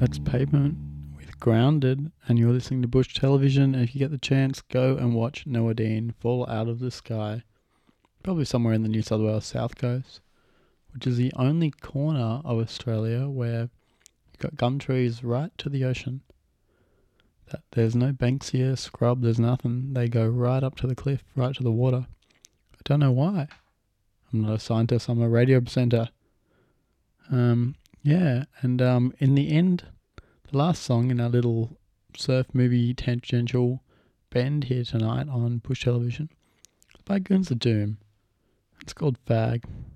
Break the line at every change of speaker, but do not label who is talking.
That's Pavement with Grounded, and you're listening to Bush Television. And if you get the chance, go and watch Noah Dean fall out of the sky, probably somewhere in the New South Wales South Coast, which is the only corner of Australia where you've got gum trees right to the ocean. There's no Banksia scrub, there's nothing. They go right up to the cliff, right to the water. I don't know why. I'm not a scientist, I'm a radio presenter. Yeah, and in the end, the last song in our little surf movie tangential bend here tonight on Push Television is by Goons of Doom. It's called Fag.